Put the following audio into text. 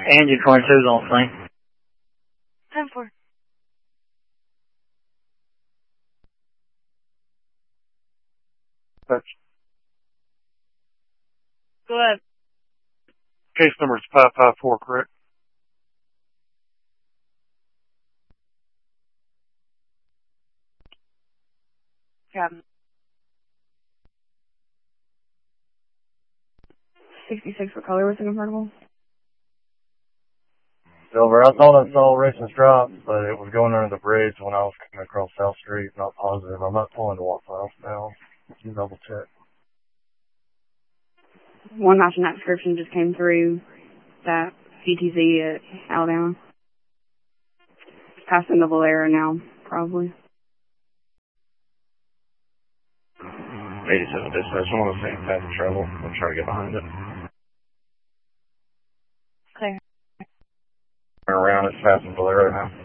Engine 22's on scene. 10-4. Go ahead. Case number is 554, correct? Captain. 66, what color was the convertible? Silver. I thought I saw racing stripes, but it was going under the bridge when I was coming across South Street. Not positive. I'm not pulling the walk files now. You can double check. One matching that description just came through that CTZ at Alabama. Passing the Valera now, probably. 87 dispatch. I'm on the same path of travel. I'm trying to get behind it. Clear. Around, it's passing Valero now.